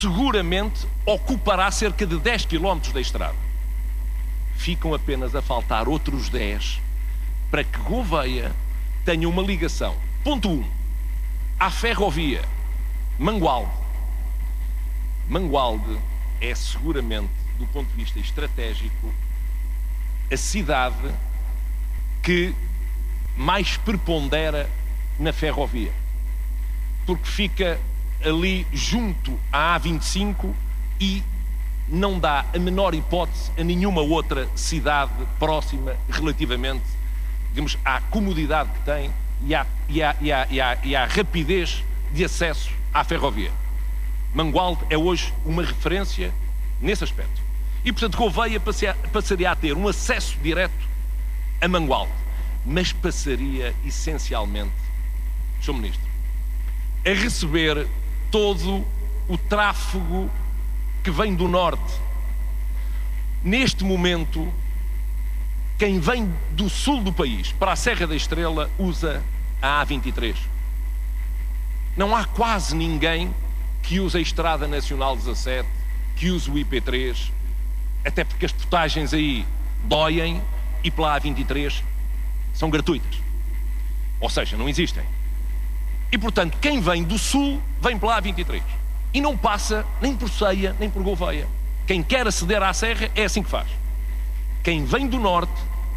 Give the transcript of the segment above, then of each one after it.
seguramente ocupará cerca de 10 quilómetros da estrada. Ficam apenas a faltar outros 10 para que Gouveia tenha uma ligação. Ponto 1. À ferrovia Mangualde. Mangualde é seguramente, do ponto de vista estratégico, a cidade que mais prepondera na ferrovia, porque fica ali junto à A25 e não dá a menor hipótese a nenhuma outra cidade próxima relativamente, digamos, à comodidade que tem e à rapidez de acesso à ferrovia. Mangualde é hoje uma referência nesse aspecto. E, portanto, Gouveia passaria a ter um acesso direto a Mangualde, mas passaria essencialmente, Sr. Ministro, a receber todo o tráfego que vem do norte. Neste momento, quem vem do sul do país para a Serra da Estrela usa a A23. Não há quase ninguém que use a Estrada Nacional 17, que use o IP3, até porque as portagens aí doem e pela A23 são gratuitas. Ou seja, não existem. E, portanto, quem vem do sul vem pela A23. E não passa nem por Ceia, nem por Gouveia. Quem quer aceder à Serra é assim que faz. Quem vem do norte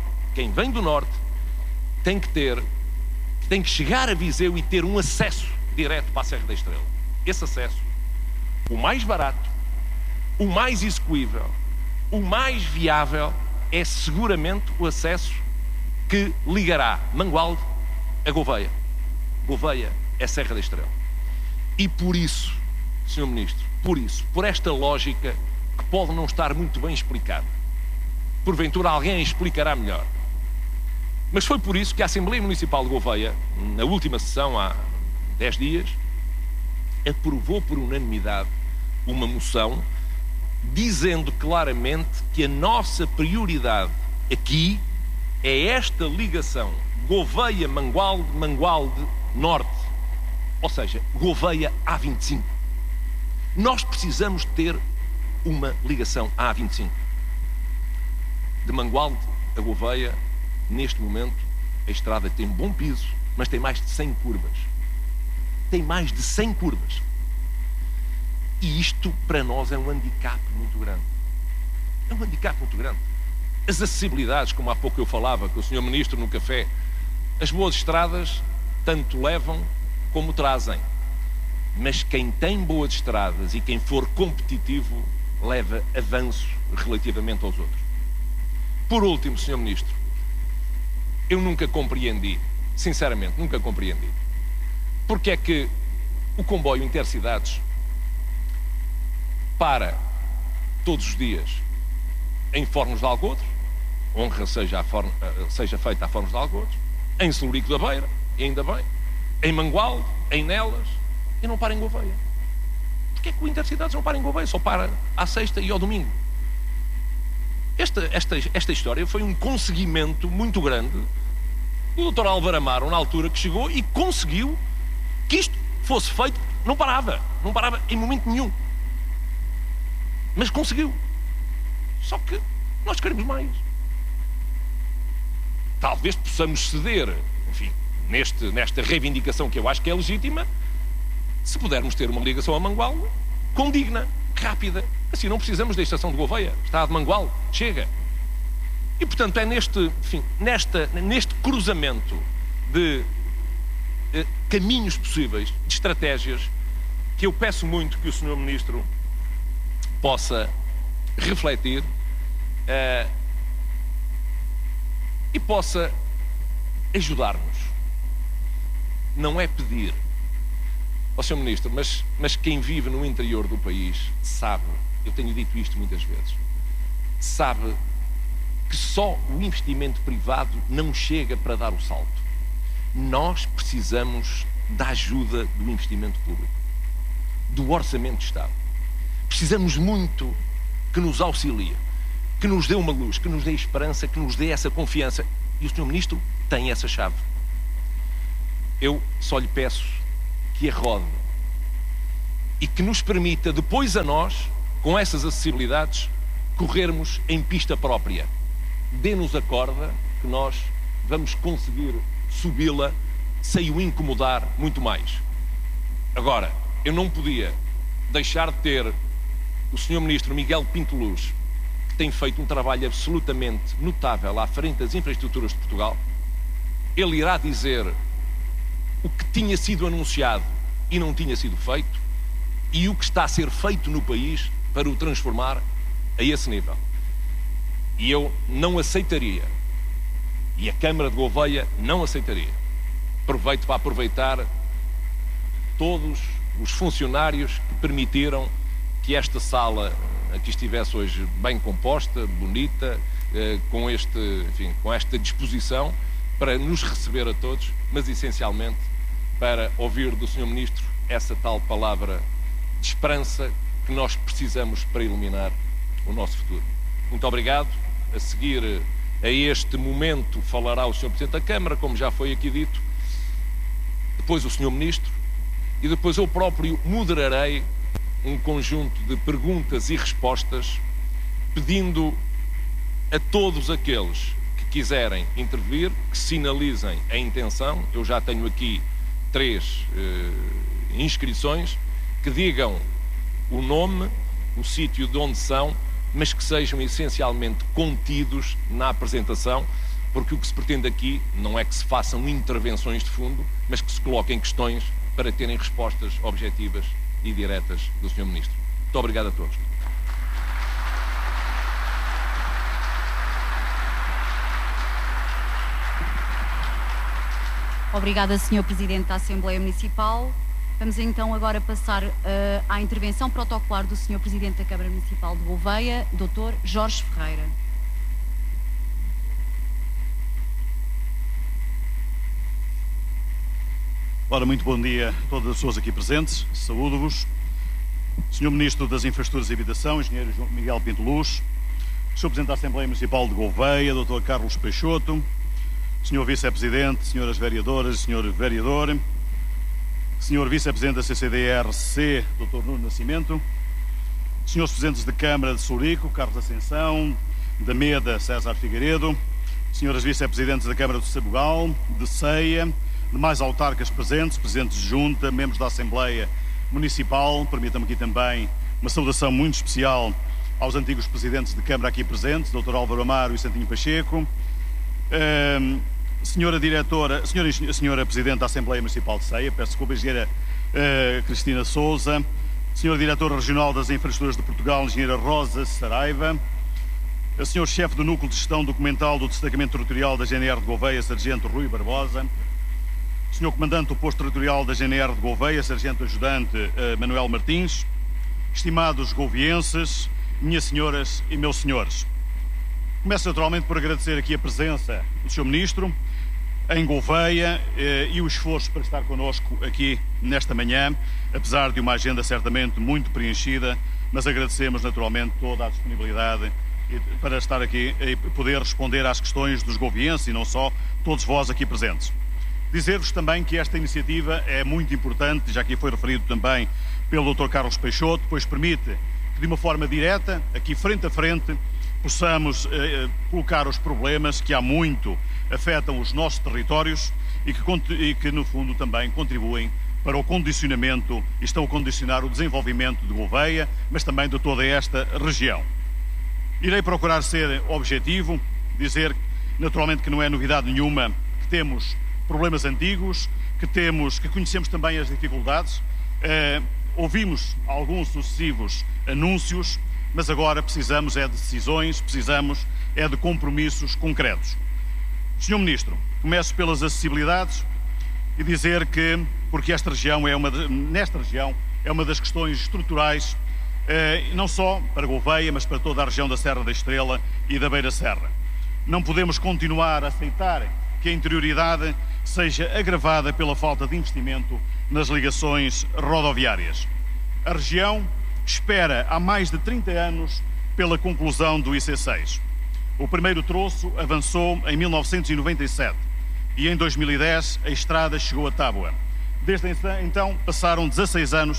tem que chegar a Viseu e ter um acesso direto para a Serra da Estrela. Esse acesso, o mais barato, o mais execuível, o mais viável, é seguramente o acesso que ligará Mangualde a Gouveia. Gouveia é Serra da Estrela. E por isso, Sr. Ministro, por esta lógica que pode não estar muito bem explicada, porventura alguém explicará melhor, mas foi por isso que a Assembleia Municipal de Gouveia, na última sessão, há 10 dias, aprovou por unanimidade uma moção dizendo claramente que a nossa prioridade aqui é esta ligação Gouveia-Mangualde, Mangualde-Norte, ou seja, Gouveia A25. Nós precisamos ter uma ligação à A25. De Mangualde a Gouveia, neste momento, a estrada tem um bom piso, mas tem mais de 100 curvas. Tem mais de 100 curvas. E isto, para nós, é um handicap muito grande. É um handicap muito grande. As acessibilidades, como há pouco eu falava com o Sr. Ministro no café, as boas estradas tanto levam como trazem. Mas quem tem boas estradas e quem for competitivo leva avanço relativamente aos outros. Por último, Sr. Ministro, eu nunca compreendi, sinceramente, nunca compreendi, porque é que o comboio Intercidades para todos os dias em Fornos de Algodres, honra seja feita a Fornos de Algodres, em Celurico da Beira, e ainda bem, em Mangualde, em Nelas, e não para em Gouveia. Porquê é que o Intercidades não para em Gouveia? Só para à sexta e ao domingo. Esta história foi um conseguimento muito grande do Dr. Álvaro Amaro, na altura que chegou e conseguiu que isto fosse feito. Não parava em momento nenhum. Mas conseguiu. Só que nós queremos mais. Talvez possamos ceder, enfim, nesta reivindicação que eu acho que é legítima, se pudermos ter uma ligação a Mangualde condigna, rápida. Assim não precisamos da estação de Gouveia, está a de Mangualde, chega. E portanto é neste cruzamento de caminhos possíveis, de estratégias, que eu peço muito que o Sr. Ministro possa refletir e possa ajudar-nos. Não é pedir, ó Sr. Ministro, mas quem vive no interior do país sabe, eu tenho dito isto muitas vezes, sabe que só o investimento privado não chega para dar o salto. Nós precisamos da ajuda do investimento público, do orçamento de Estado. Precisamos muito que nos auxilie, que nos dê uma luz, que nos dê esperança, que nos dê essa confiança. E o Sr. Ministro tem essa chave. Eu só lhe peço que a rode e que nos permita depois a nós, com essas acessibilidades, corrermos em pista própria. Dê-nos a corda que nós vamos conseguir subi-la sem o incomodar muito mais. Agora, eu não podia deixar de ter o Sr. Ministro Miguel Pinto Luz, que tem feito um trabalho absolutamente notável à frente das infraestruturas de Portugal. Ele irá dizer o que tinha sido anunciado e não tinha sido feito e o que está a ser feito no país para o transformar a esse nível. E eu não aceitaria, e a Câmara de Gouveia não aceitaria. Aproveito para aproveitar todos os funcionários que permitiram que esta sala aqui estivesse hoje bem composta, bonita, com esta disposição para nos receber a todos, mas essencialmente para ouvir do Sr. Ministro essa tal palavra de esperança que nós precisamos para iluminar o nosso futuro. Muito obrigado. A seguir a este momento falará o Sr. Presidente da Câmara, como já foi aqui dito, depois o Sr. Ministro, e depois eu próprio moderarei um conjunto de perguntas e respostas, pedindo a todos aqueles que quiserem intervir, que sinalizem a intenção. Eu já tenho aqui 3 inscrições, que digam o nome, o sítio de onde são, mas que sejam essencialmente contidos na apresentação, porque o que se pretende aqui não é que se façam intervenções de fundo, mas que se coloquem questões para terem respostas objetivas e diretas do Sr. Ministro. Muito obrigado a todos. Obrigada, Sr. Presidente da Assembleia Municipal. Vamos então agora passar à intervenção protocolar do Sr. Presidente da Câmara Municipal de Gouveia, Dr. Jorge Ferreira. Ora, muito bom dia a todas as pessoas aqui presentes. Saúdo-vos. Sr. Ministro das Infraestruturas e Habitação, Engenheiro João Miguel Pinto Luz, Sr. Presidente da Assembleia Municipal de Gouveia, Dr. Carlos Peixoto, Sr. Vice-Presidente, Sras. Vereadoras e Sr. Vereador, Sr. Vice-Presidente da CCDRC, Dr. Nuno Nascimento, Srs. Presidentes de Câmara de Sourico, Carlos Ascensão, da Meda, César Figueiredo, Sras. Vice-Presidentes da Câmara de Sabugal, de Ceia, demais autarcas presentes, Presidentes de Junta, membros da Assembleia Municipal. Permitam-me aqui também uma saudação muito especial aos antigos Presidentes de Câmara aqui presentes, Dr. Álvaro Amaro e Santinho Pacheco, Senhora Presidente da Assembleia Municipal de Ceia, peço desculpa, Engenheira Cristina Sousa, Senhora Diretora Regional das Infraestruturas de Portugal, Engenheira Rosa Saraiva, a Senhor Chefe do Núcleo de Gestão Documental do Destacamento Territorial da GNR de Gouveia, Sargento Rui Barbosa, Senhor Comandante do Posto Territorial da GNR de Gouveia, Sargento Ajudante Manuel Martins, estimados gouvienses, minhas senhoras e meus senhores. Começo naturalmente por agradecer aqui a presença do Sr. Ministro em Gouveia e o esforço para estar connosco aqui nesta manhã, apesar de uma agenda certamente muito preenchida, mas agradecemos naturalmente toda a disponibilidade para estar aqui e poder responder às questões dos gouvienses e não só, todos vós aqui presentes. Dizer-vos também que esta iniciativa é muito importante, já aqui foi referido também pelo Dr. Carlos Peixoto, pois permite que de uma forma direta, aqui frente a frente, possamos colocar os problemas que há muito afetam os nossos territórios e que no fundo também contribuem para o condicionamento e estão a condicionar o desenvolvimento de Gouveia, mas também de toda esta região. Irei procurar ser objetivo, dizer naturalmente que não é novidade nenhuma que temos problemas antigos, que conhecemos também as dificuldades, ouvimos alguns sucessivos anúncios, mas agora precisamos é de decisões, precisamos é de compromissos concretos. Sr. Ministro, começo pelas acessibilidades e dizer que, porque nesta região é uma das questões estruturais, não só para Gouveia, mas para toda a região da Serra da Estrela e da Beira Serra. Não podemos continuar a aceitar que a interioridade seja agravada pela falta de investimento nas ligações rodoviárias. A região espera há mais de 30 anos pela conclusão do IC6. O primeiro troço avançou em 1997 e em 2010 a estrada chegou a Tábua. Desde então passaram 16 anos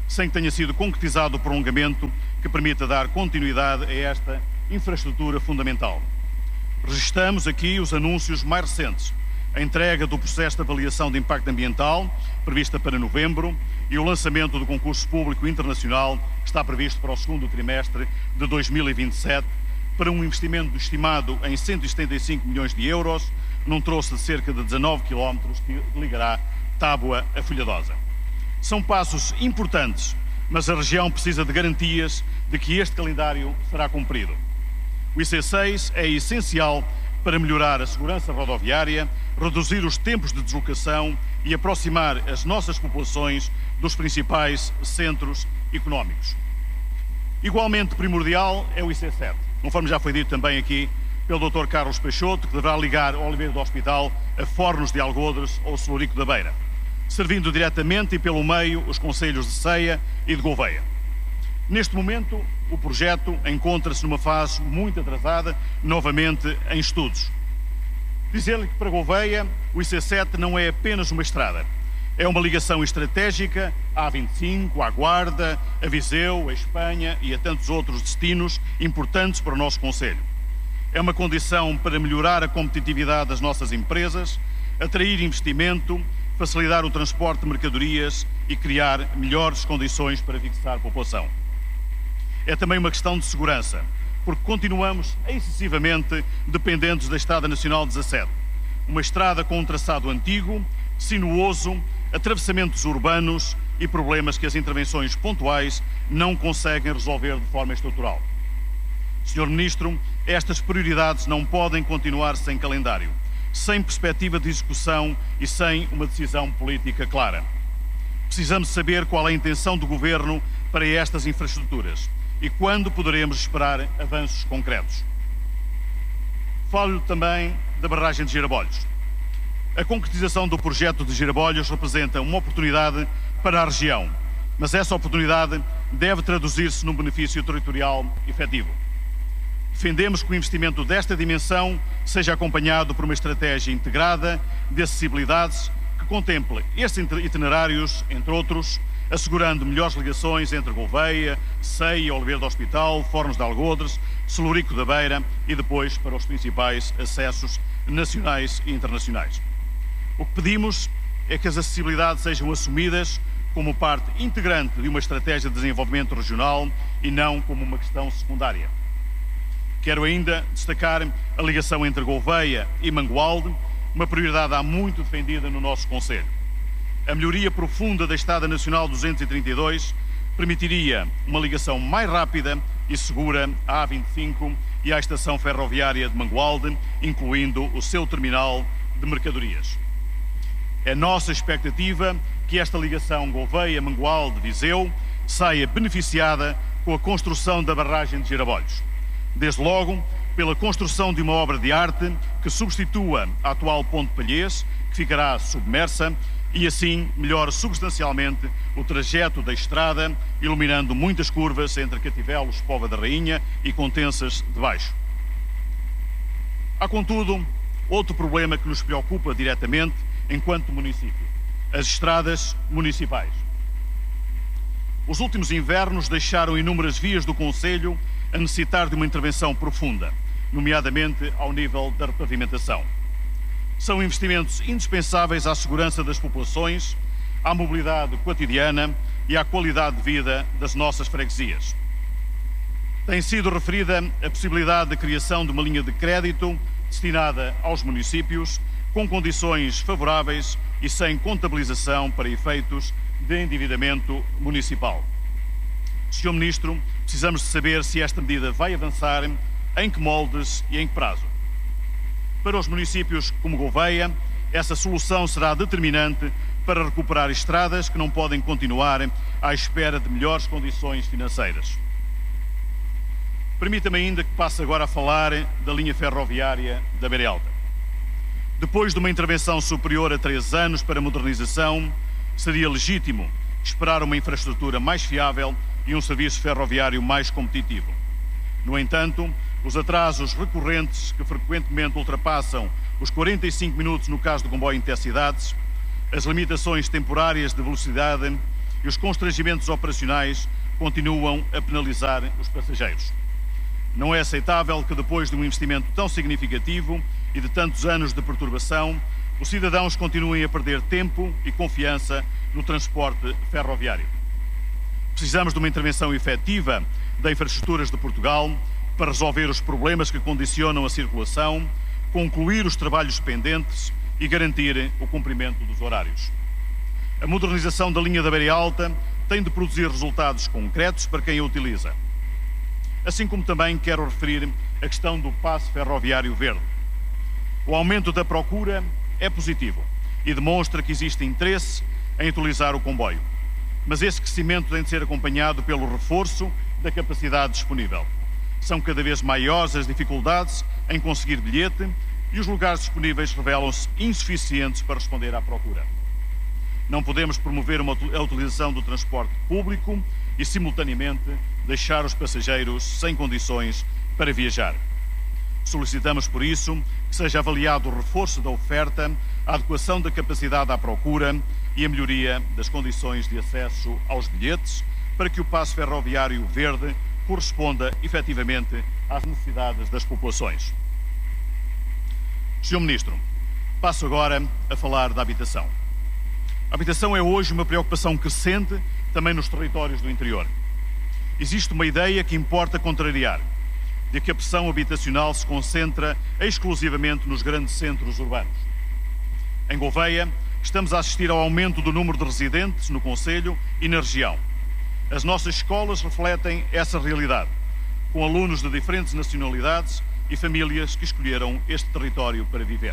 sem que tenha sido concretizado o prolongamento que permita dar continuidade a esta infraestrutura fundamental. Registramos aqui os anúncios mais recentes: a entrega do processo de avaliação de impacto ambiental, prevista para novembro, e o lançamento do concurso público internacional, que está previsto para o segundo trimestre de 2027, para um investimento estimado em 175 milhões de euros, num troço de cerca de 19 km que ligará Tábua a Folhadosa. São passos importantes, mas a região precisa de garantias de que este calendário será cumprido. O IC6 é essencial para melhorar a segurança rodoviária, reduzir os tempos de deslocação e aproximar as nossas populações dos principais centros económicos. Igualmente primordial é o IC7, conforme já foi dito também aqui pelo Dr. Carlos Peixoto, que deverá ligar Oliveira do Hospital a Fornos de Algodres ou Celurico da Beira, servindo diretamente e pelo meio os concelhos de Ceia e de Gouveia. Neste momento, o projeto encontra-se numa fase muito atrasada, novamente em estudos. Dizer-lhe que para Gouveia o IC7 não é apenas uma estrada, é uma ligação estratégica à A25, à Guarda, a Viseu, a Espanha e a tantos outros destinos importantes para o nosso concelho. É uma condição para melhorar a competitividade das nossas empresas, atrair investimento, facilitar o transporte de mercadorias e criar melhores condições para fixar a população. É também uma questão de segurança, porque continuamos excessivamente dependentes da Estrada Nacional 17, uma estrada com um traçado antigo, sinuoso, atravessamentos urbanos e problemas que as intervenções pontuais não conseguem resolver de forma estrutural. Sr. Ministro, estas prioridades não podem continuar sem calendário, sem perspectiva de execução e sem uma decisão política clara. Precisamos saber qual é a intenção do Governo para estas infraestruturas e quando poderemos esperar avanços concretos. Falo-lhe também da barragem de Girabolhos. A concretização do projeto de Girabolhos representa uma oportunidade para a região, mas essa oportunidade deve traduzir-se num benefício territorial efetivo. Defendemos que o investimento desta dimensão seja acompanhado por uma estratégia integrada de acessibilidades que contemple estes itinerários, entre outros, assegurando melhores ligações entre Gouveia, Ceia, Oliveira do Hospital, Fornos de Algodres, Celurico da Beira e depois para os principais acessos nacionais e internacionais. O que pedimos é que as acessibilidades sejam assumidas como parte integrante de uma estratégia de desenvolvimento regional e não como uma questão secundária. Quero ainda destacar a ligação entre Gouveia e Mangualde, uma prioridade há muito defendida no nosso concelho. A melhoria profunda da Estrada Nacional 232 permitiria uma ligação mais rápida e segura à A25 e à estação ferroviária de Mangualde, incluindo o seu terminal de mercadorias. É nossa expectativa que esta ligação Gouveia-Mangualde-Viseu saia beneficiada com a construção da barragem de Girabolhos. Desde logo, pela construção de uma obra de arte que substitua a atual Ponte Palhês, que ficará submersa, e assim melhora substancialmente o trajeto da estrada, iluminando muitas curvas entre Cativelos, Póvoa da Rainha e Contensas de Baixo. Há, contudo, outro problema que nos preocupa diretamente enquanto município: as estradas municipais. Os últimos invernos deixaram inúmeras vias do concelho a necessitar de uma intervenção profunda, nomeadamente ao nível da repavimentação. São investimentos indispensáveis à segurança das populações, à mobilidade cotidiana e à qualidade de vida das nossas freguesias. Tem sido referida a possibilidade de criação de uma linha de crédito destinada aos municípios, com condições favoráveis e sem contabilização para efeitos de endividamento municipal. Sr. Ministro, precisamos de saber se esta medida vai avançar, em que moldes e em que prazo. Para os municípios como Gouveia, essa solução será determinante para recuperar estradas que não podem continuar à espera de melhores condições financeiras. Permita-me ainda que passe agora a falar da linha ferroviária da Beira Alta. Depois de uma intervenção superior a 3 anos para modernização, seria legítimo esperar uma infraestrutura mais fiável e um serviço ferroviário mais competitivo. No entanto, os atrasos recorrentes, que frequentemente ultrapassam os 45 minutos no caso do comboio intercidades, as limitações temporárias de velocidade e os constrangimentos operacionais continuam a penalizar os passageiros. Não é aceitável que, depois de um investimento tão significativo e de tantos anos de perturbação, os cidadãos continuem a perder tempo e confiança no transporte ferroviário. Precisamos de uma intervenção efetiva das infraestruturas de Portugal para resolver os problemas que condicionam a circulação, concluir os trabalhos pendentes e garantir o cumprimento dos horários. A modernização da linha da Beira Alta tem de produzir resultados concretos para quem a utiliza. Assim como também quero referir a questão do passe ferroviário verde. O aumento da procura é positivo e demonstra que existe interesse em utilizar o comboio. Mas esse crescimento tem de ser acompanhado pelo reforço da capacidade disponível. São cada vez maiores as dificuldades em conseguir bilhete e os lugares disponíveis revelam-se insuficientes para responder à procura. Não podemos promover a utilização do transporte público e, simultaneamente, deixar os passageiros sem condições para viajar. Solicitamos, por isso, que seja avaliado o reforço da oferta, a adequação da capacidade à procura e a melhoria das condições de acesso aos bilhetes, para que o passe ferroviário verde corresponda efetivamente às necessidades das populações. Sr. Ministro, passo agora a falar da habitação. A habitação é hoje uma preocupação crescente também nos territórios do interior. Existe uma ideia que importa contrariar, de que a pressão habitacional se concentra exclusivamente nos grandes centros urbanos. Em Gouveia, estamos a assistir ao aumento do número de residentes no concelho e na região. As nossas escolas refletem essa realidade, com alunos de diferentes nacionalidades e famílias que escolheram este território para viver.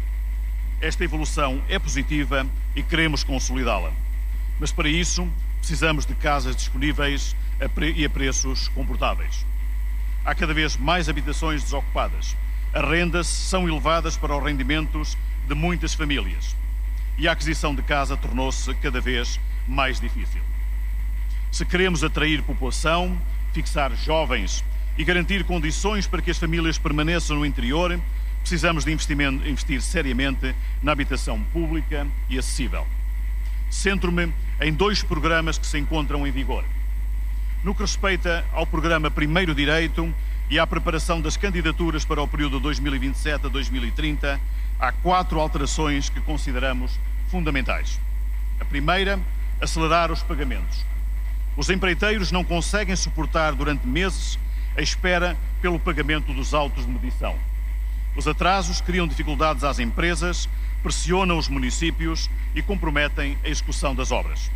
Esta evolução é positiva e queremos consolidá-la. Mas para isso precisamos de casas disponíveis e a preços confortáveis. Há cada vez mais habitações desocupadas. As rendas são elevadas para os rendimentos de muitas famílias. E a aquisição de casa tornou-se cada vez mais difícil. Se queremos atrair população, fixar jovens e garantir condições para que as famílias permaneçam no interior, precisamos de investir seriamente na habitação pública e acessível. Centro-me em 2 programas que se encontram em vigor. No que respeita ao programa Primeiro Direito e à preparação das candidaturas para o período 2027 a 2030, há 4 alterações que consideramos fundamentais. A primeira, acelerar os pagamentos. Os empreiteiros não conseguem suportar durante meses a espera pelo pagamento dos autos de medição. Os atrasos criam dificuldades às empresas, pressionam os municípios e comprometem a execução das obras.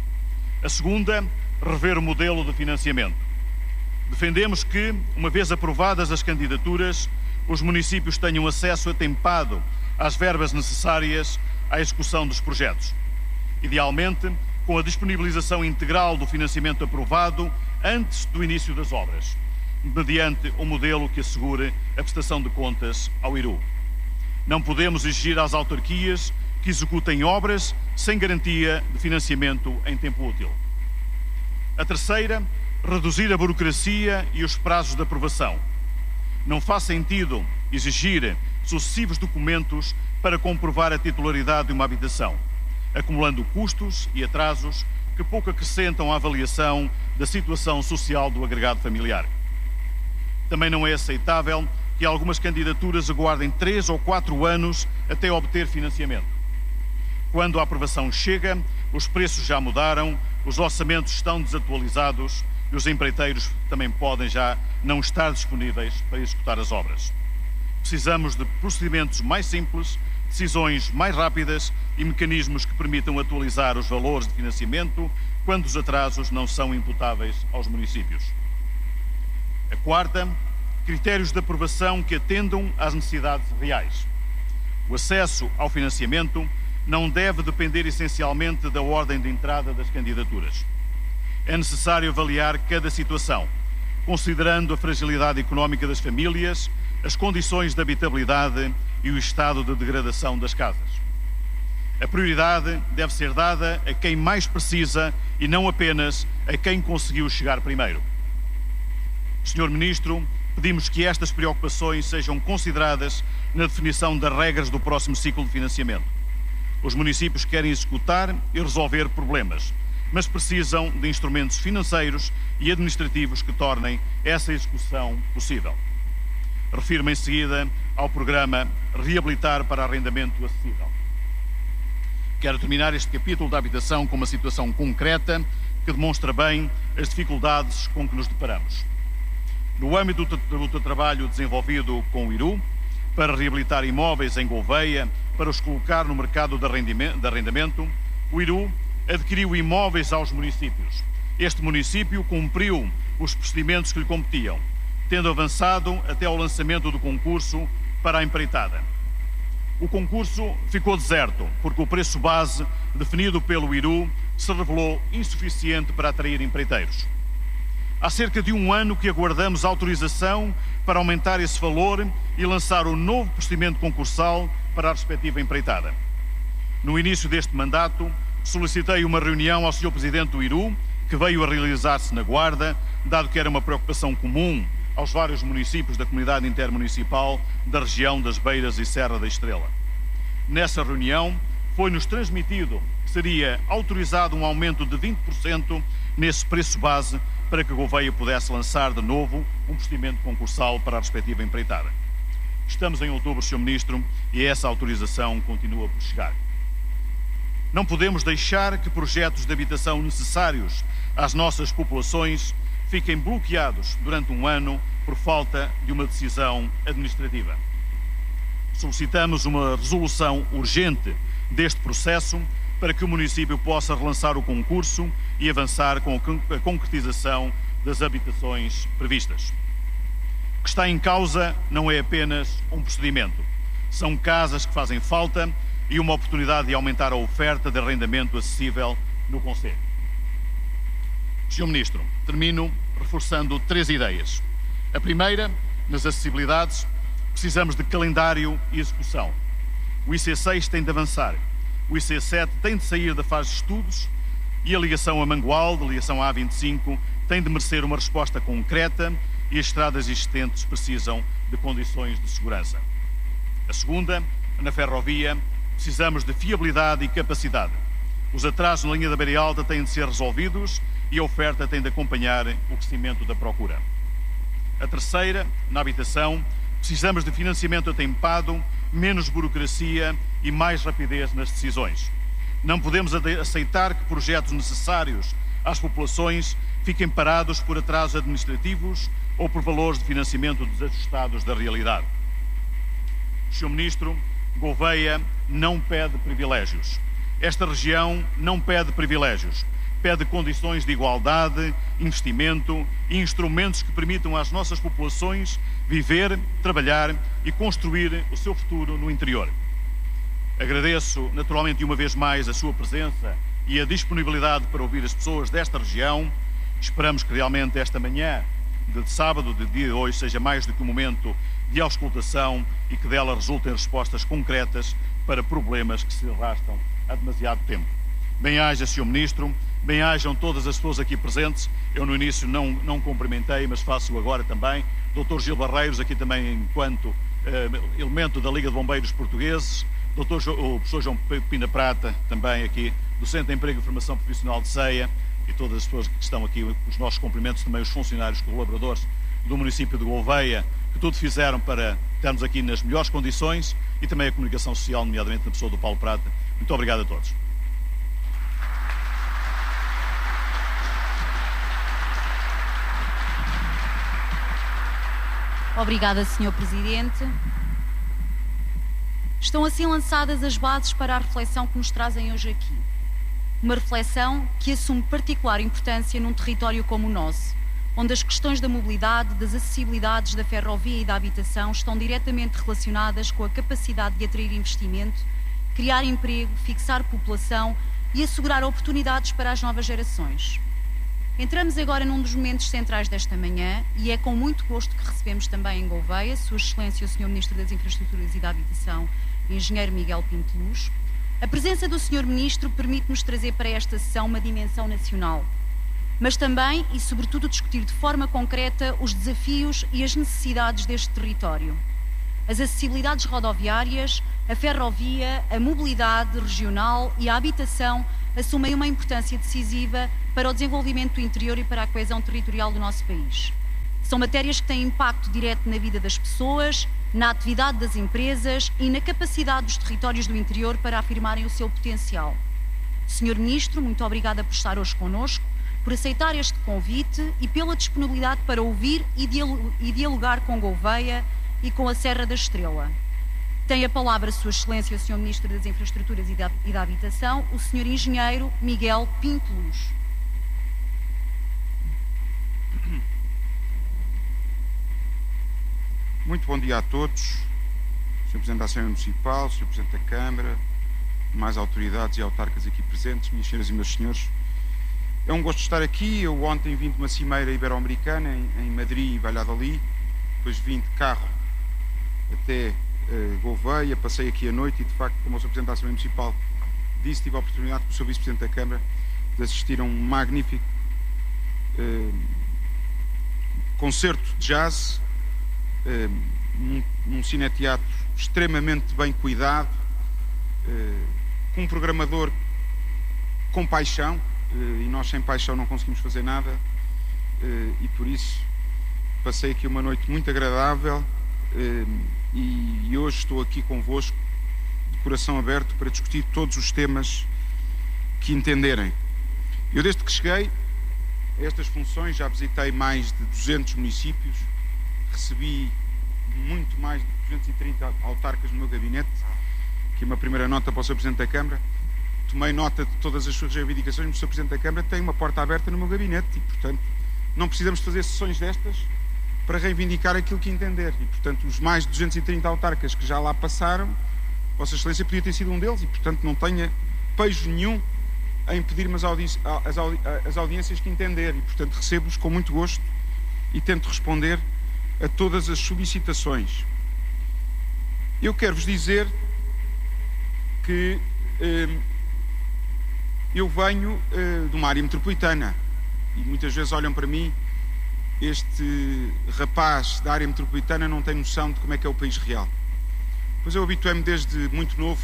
A segunda, rever o modelo de financiamento. Defendemos que, uma vez aprovadas as candidaturas, os municípios tenham acesso atempado às verbas necessárias à execução dos projetos. Idealmente, com a disponibilização integral do financiamento aprovado antes do início das obras, mediante um modelo que assegure a prestação de contas ao IRU. Não podemos exigir às autarquias que executem obras sem garantia de financiamento em tempo útil. A terceira, reduzir a burocracia e os prazos de aprovação. Não faz sentido exigir sucessivos documentos para comprovar a titularidade de uma habitação, acumulando custos e atrasos que pouco acrescentam à avaliação da situação social do agregado familiar. Também não é aceitável que algumas candidaturas aguardem 3 ou 4 anos até obter financiamento. Quando a aprovação chega, os preços já mudaram, os orçamentos estão desatualizados e os empreiteiros também podem já não estar disponíveis para executar as obras. Precisamos de procedimentos mais simples, decisões mais rápidas e mecanismos que permitam atualizar os valores de financiamento quando os atrasos não são imputáveis aos municípios. A quarta, critérios de aprovação que atendam às necessidades reais. O acesso ao financiamento não deve depender essencialmente da ordem de entrada das candidaturas. É necessário avaliar cada situação, considerando a fragilidade económica das famílias, as condições de habitabilidade e o estado de degradação das casas. A prioridade deve ser dada a quem mais precisa e não apenas a quem conseguiu chegar primeiro. Sr. Ministro, pedimos que estas preocupações sejam consideradas na definição das regras do próximo ciclo de financiamento. Os municípios querem executar e resolver problemas, mas precisam de instrumentos financeiros e administrativos que tornem essa execução possível. Refiro-me em seguida ao programa Reabilitar para Arrendamento Acessível. Quero terminar este capítulo da habitação com uma situação concreta que demonstra bem as dificuldades com que nos deparamos. No âmbito do trabalho desenvolvido com o IRU, para reabilitar imóveis em Gouveia, para os colocar no mercado de arrendamento, o IRU adquiriu imóveis aos municípios. Este município cumpriu os procedimentos que lhe competiam, tendo avançado até ao lançamento do concurso para a empreitada. O concurso ficou deserto, porque o preço base definido pelo IRU se revelou insuficiente para atrair empreiteiros. Há cerca de um ano que aguardamos autorização para aumentar esse valor e lançar um novo procedimento concursal para a respectiva empreitada. No início deste mandato, solicitei uma reunião ao Sr. Presidente do IRU, que veio a realizar-se na Guarda, dado que era uma preocupação comum aos vários municípios da comunidade intermunicipal da região das Beiras e Serra da Estrela. Nessa reunião, foi-nos transmitido que seria autorizado um aumento de 20% nesse preço base para que Gouveia pudesse lançar de novo um procedimento concursal para a respectiva empreitada. Estamos em outubro, Sr. Ministro, e essa autorização continua por chegar. Não podemos deixar que projetos de habitação necessários às nossas populações fiquem bloqueados durante um ano por falta de uma decisão administrativa. Solicitamos uma resolução urgente deste processo para que o município possa relançar o concurso e avançar com a concretização das habitações previstas. O que está em causa não é apenas um procedimento. São casas que fazem falta e uma oportunidade de aumentar a oferta de arrendamento acessível no concelho. Sr. Ministro, termino reforçando 3 ideias. A primeira, nas acessibilidades, precisamos de calendário e execução. O IC6 tem de avançar, o IC7 tem de sair da fase de estudos e a ligação a Mangualde, a ligação à A25, tem de merecer uma resposta concreta e as estradas existentes precisam de condições de segurança. A segunda, na ferrovia, precisamos de fiabilidade e capacidade. Os atrasos na linha da Beira Alta têm de ser resolvidos e a oferta tem de acompanhar o crescimento da procura. A terceira, na habitação, precisamos de financiamento atempado, menos burocracia e mais rapidez nas decisões. Não podemos aceitar que projetos necessários às populações fiquem parados por atrasos administrativos ou por valores de financiamento desajustados da realidade. Sr. Ministro, Gouveia não pede privilégios. Esta região não pede privilégios. Pede condições de igualdade, investimento e instrumentos que permitam às nossas populações viver, trabalhar e construir o seu futuro no interior. Agradeço naturalmente uma vez mais a sua presença e a disponibilidade para ouvir as pessoas desta região. Esperamos que realmente esta manhã de sábado, de dia de hoje, seja mais do que um momento de auscultação e que dela resultem respostas concretas para problemas que se arrastam há demasiado tempo. Bem-aja, Sr. Ministro, bem-ajam todas as pessoas aqui presentes. Eu no início não cumprimentei, mas faço agora também. Dr. Gil Barreiros, aqui também enquanto elemento da Liga de Bombeiros Portugueses. O professor João Pina Prata, também aqui, do Centro de Emprego e Formação Profissional de Ceia, e todas as pessoas que estão aqui, os nossos cumprimentos também, os funcionários colaboradores do município de Gouveia, que tudo fizeram para estarmos aqui nas melhores condições, e também a comunicação social, nomeadamente na pessoa do Paulo Prata. Muito obrigado a todos. Obrigada, Sr. Presidente. Estão assim lançadas as bases para a reflexão que nos trazem hoje aqui. Uma reflexão que assume particular importância num território como o nosso, onde as questões da mobilidade, das acessibilidades, da ferrovia e da habitação estão diretamente relacionadas com a capacidade de atrair investimento, criar emprego, fixar população e assegurar oportunidades para as novas gerações. Entramos agora num dos momentos centrais desta manhã e é com muito gosto que recebemos também em Gouveia Sua Excelência o Sr. Ministro das Infraestruturas e da Habitação, Engenheiro Miguel Pinto Luz. A presença do Sr. Ministro permite-nos trazer para esta sessão uma dimensão nacional, mas também e sobretudo discutir de forma concreta os desafios e as necessidades deste território. As acessibilidades rodoviárias, a ferrovia, a mobilidade regional e a habitação assumem uma importância decisiva para o desenvolvimento do interior e para a coesão territorial do nosso país. São matérias que têm impacto direto na vida das pessoas, na atividade das empresas e na capacidade dos territórios do interior para afirmarem o seu potencial. Senhor Ministro, muito obrigada por estar hoje connosco, por aceitar este convite e pela disponibilidade para ouvir e dialogar com Gouveia e com a Serra da Estrela. Tem a palavra Sua Excelência, o Sr. Ministro das Infraestruturas e da Habitação, o Sr. Engenheiro Miguel Pinto Luz. Muito bom dia a todos, Sr. Presidente da Assembleia Municipal, Sr. Presidente da Câmara, mais autoridades e autarcas aqui presentes, minhas senhoras e meus senhores. É um gosto estar aqui. Eu ontem vim de uma cimeira ibero-americana em Madrid e Valladolid, depois vim de carro até Gouveia, passei aqui a noite e, de facto, como o Sr. Presidente da Assembleia Municipal disse, tive a oportunidade, com o Sr. Vice-Presidente da Câmara, de assistir a um magnífico concerto de jazz, num cineteatro extremamente bem cuidado, com um programador com paixão, e nós sem paixão não conseguimos fazer nada, e por isso passei aqui uma noite muito agradável, e hoje estou aqui convosco de coração aberto para discutir todos os temas que entenderem. Eu, desde que cheguei a estas funções, já visitei mais de 200 municípios, recebi muito mais de 230 autarcas no meu gabinete. Aqui uma primeira nota para o Sr. Presidente da Câmara. Tomei nota de todas as suas reivindicações, mas o Sr. Presidente da Câmara tem uma porta aberta no meu gabinete e, portanto, não precisamos fazer sessões destas para reivindicar aquilo que entender. E, portanto, os mais de 230 autarcas que já lá passaram, Vossa Excelência podia ter sido um deles e, portanto, não tenha pejo nenhum em pedir-me as audiências que entender. E, portanto, recebo-os com muito gosto e tento responder a todas as solicitações. Eu quero-vos dizer que eu venho de uma área metropolitana e muitas vezes olham para mim, este rapaz da área metropolitana não tem noção de como é que é o país real. Pois eu habituei-me desde muito novo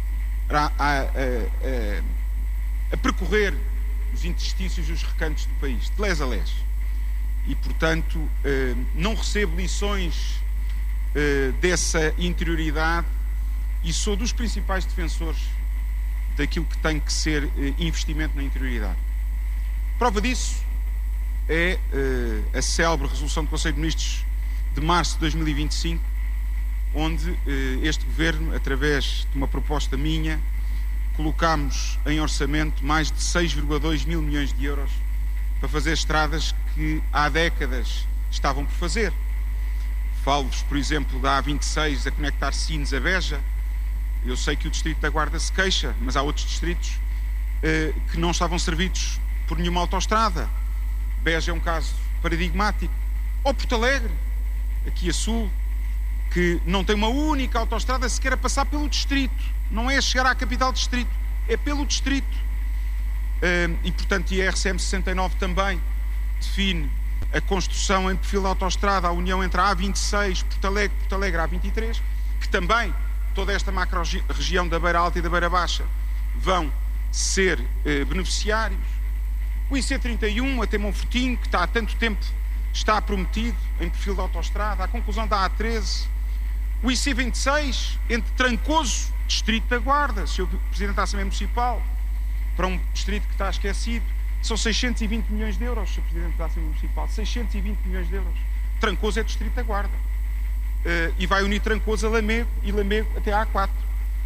a percorrer os interstícios e os recantos do país, de lés a lés. E, portanto, não recebo lições dessa interioridade e sou dos principais defensores daquilo que tem que ser investimento na interioridade. Prova disso é a célebre resolução do Conselho de Ministros de março de 2025, onde este Governo, através de uma proposta minha, colocámos em orçamento mais de 6,2 mil milhões de euros para fazer estradas que há décadas estavam por fazer. Falo-vos, por exemplo, da A26 a conectar Sines a Beja. Eu sei que o Distrito da Guarda se queixa, mas há outros distritos que não estavam servidos por nenhuma autoestrada. Beja é um caso paradigmático. Ou Porto Alegre, aqui a sul, que não tem uma única autoestrada sequer a passar pelo distrito. Não é a chegar à capital do distrito, é pelo distrito. E, portanto, a RCM 69 também define a construção em perfil de autoestrada, a união entre a A26, Porto Alegre, A23, que também toda esta macro-região da Beira Alta e da Beira Baixa vão ser beneficiários. O IC31 até Monfortinho, que há tanto tempo está prometido em perfil de autoestrada, a conclusão da A13, o IC26 entre Trancoso, Distrito da Guarda, Sr. Presidente da Assembleia Municipal, para um distrito que está esquecido, são 620 milhões de euros, Sr. Presidente da Assembleia Municipal, 620 milhões de euros. Trancoso é Distrito da Guarda. E vai unir Trancoso a Lamego e Lamego até à A4.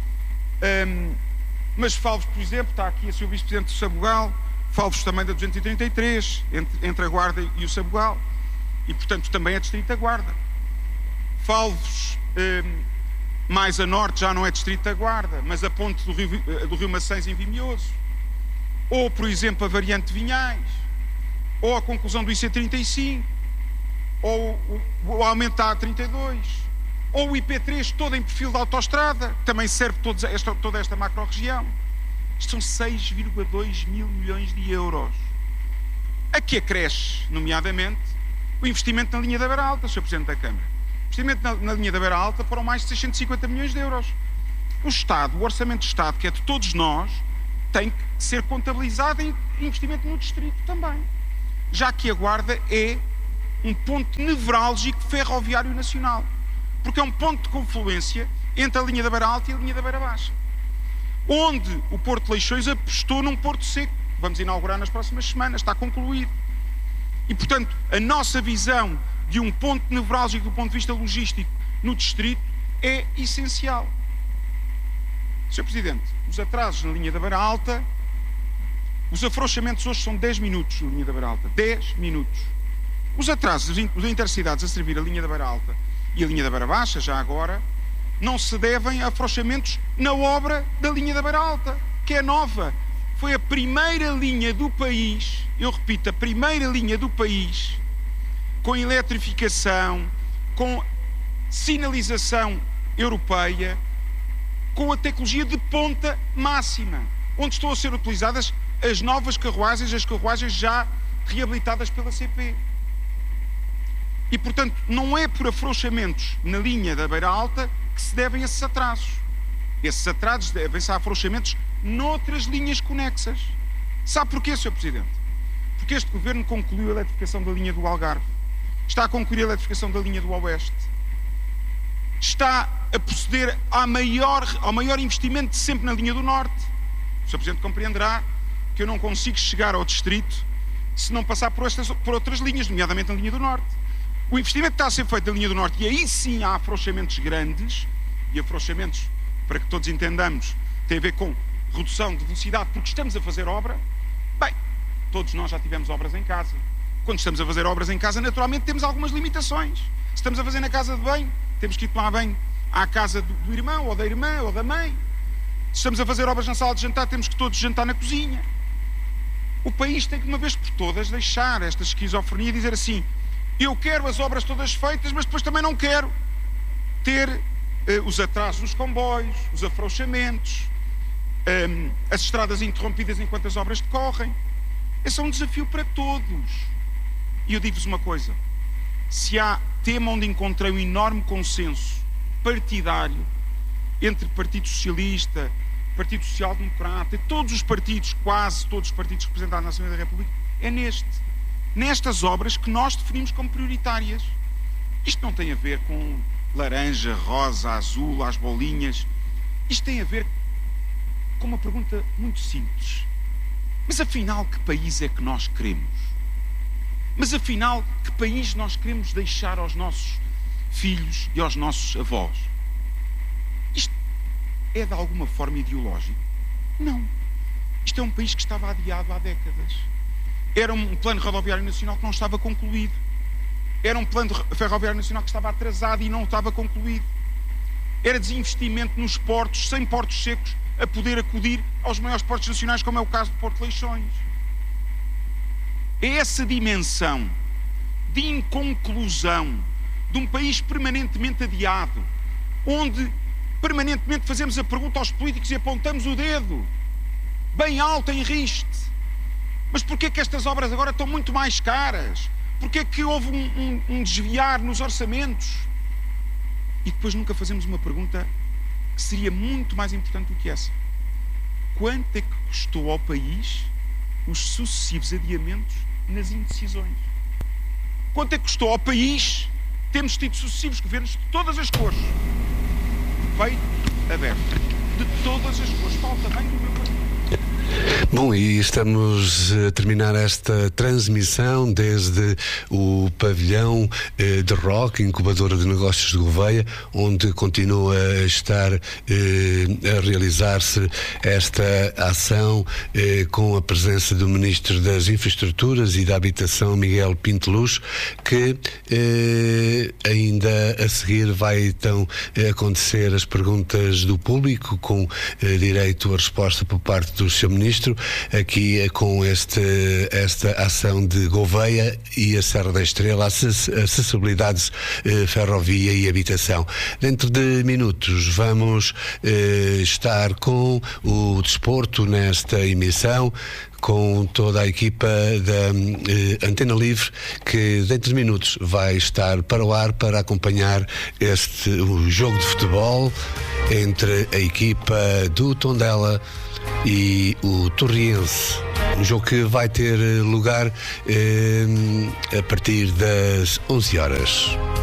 Mas falo-vos, por exemplo, está aqui a Sr. Vice-Presidente do Sabugal, falo-vos também da 233, entre a Guarda e o Sabugal, e, portanto, também é Distrito da Guarda. Falo-vos mais a norte, já não é Distrito da Guarda, mas a ponte do Rio Macens em Vimioso, ou, por exemplo, a variante de Vinhais, ou a conclusão do IC35, ou o aumento da A32, ou o IP3 todo em perfil de autoestrada, que também serve toda esta macro-região. Isto são 6,2 mil milhões de euros. A que acresce, nomeadamente, o investimento na linha da Beira Alta, Sr. Presidente da Câmara. O investimento na linha da Beira Alta foram mais de 650 milhões de euros. O Estado, o Orçamento do Estado, que é de todos nós, tem que ser contabilizado em investimento no distrito também, já que a Guarda é um ponto nevrálgico ferroviário nacional, porque é um ponto de confluência entre a linha da Beira Alta e a linha da Beira Baixa, onde o Porto de Leixões apostou num porto seco. Vamos inaugurar nas próximas semanas, está concluído. E, portanto, a nossa visão de um ponto nevrálgico do ponto de vista logístico no distrito é essencial. Sr. Presidente, os atrasos na linha da Beira Alta, os afrouxamentos hoje são 10 minutos na linha da Beira Alta. 10 minutos. Os atrasos das intercidades a servir a linha da Beira Alta e a linha da Beira Baixa, já agora, não se devem a afrouxamentos na obra da linha da Beira Alta, que é nova. Foi a primeira linha do país, eu repito, a primeira linha do país, com eletrificação, com sinalização europeia, com a tecnologia de ponta máxima, onde estão a ser utilizadas as novas carruagens, as carruagens já reabilitadas pela CP. E, portanto, não é por afrouxamentos na linha da Beira Alta que se devem esses atrasos. Esses atrasos devem-se a afrouxamentos noutras linhas conexas. Sabe porquê, Sr. Presidente? Porque este Governo concluiu a eletrificação da linha do Algarve, está a concluir a eletrificação da linha do Oeste, está a proceder ao maior investimento de sempre na linha do Norte. O Sr. Presidente compreenderá que eu não consigo chegar ao distrito se não passar por outras linhas, nomeadamente na linha do Norte. O investimento que está a ser feito na linha do Norte, e aí sim há afrouxamentos grandes, e afrouxamentos, para que todos entendamos, tem a ver com redução de velocidade, porque estamos a fazer obra. Bem, todos nós já tivemos obras em casa. Quando estamos a fazer obras em casa, naturalmente temos algumas limitações. Se estamos a fazer na casa de banho, temos que ir tomar banho à casa do irmão, ou da irmã, ou da mãe. Se estamos a fazer obras na sala de jantar, temos que todos jantar na cozinha. O país tem que, de uma vez por todas, deixar esta esquizofrenia e dizer assim: eu quero as obras todas feitas, mas depois também não quero ter os atrasos dos comboios, os afrouxamentos, as estradas interrompidas enquanto as obras decorrem. Esse é um desafio para todos. E eu digo-vos uma coisa: se há tema onde encontrei um enorme consenso partidário entre Partido Socialista, Partido Social Democrata e todos os partidos, quase todos os partidos representados na Assembleia da República, é nestas obras que nós definimos como prioritárias. Isto não tem a ver com laranja, rosa, azul, as bolinhas. Isto tem a ver com uma pergunta muito simples. Mas afinal, que país é que nós queremos? Mas afinal, que país nós queremos deixar aos nossos filhos e aos nossos avós? Isto é de alguma forma ideológico? Não. Isto é um país que estava adiado há décadas. Era um plano rodoviário nacional que não estava concluído. Era um plano ferroviário nacional que estava atrasado e não estava concluído. Era desinvestimento nos portos, sem portos secos, a poder acudir aos maiores portos nacionais, como é o caso do Porto de Leixões. É essa dimensão de inconclusão de um país permanentemente adiado, onde permanentemente fazemos a pergunta aos políticos e apontamos o dedo bem alto em riste. Mas porquê é que estas obras agora estão muito mais caras? Porquê é que houve um desviar nos orçamentos? E depois nunca fazemos uma pergunta que seria muito mais importante do que essa: quanto é que custou ao país os sucessivos adiamentos nas indecisões? Quanto é que custou ao país termos tido sucessivos governos de todas as cores, peito aberto, de todas as cores? Falo também do meu partido. Bom, e estamos a terminar esta transmissão desde o pavilhão de rock, incubadora de negócios de Gouveia, onde continua a estar a realizar-se esta ação com a presença do Ministro das Infraestruturas e da Habitação, Miguel Pinto Luz, que ainda a seguir vai então acontecer as perguntas do público, com direito à resposta por parte do Sr. Ministro, aqui com esta ação de Gouveia e a Serra da Estrela, acessibilidade, ferrovia e habitação. Dentro de minutos vamos estar com o desporto nesta emissão, com toda a equipa da Antena Livre, que dentro de minutos vai estar para o ar para acompanhar o jogo de futebol entre a equipa do Tondela e o Torriense. Um jogo que vai ter lugar a partir das 11 horas.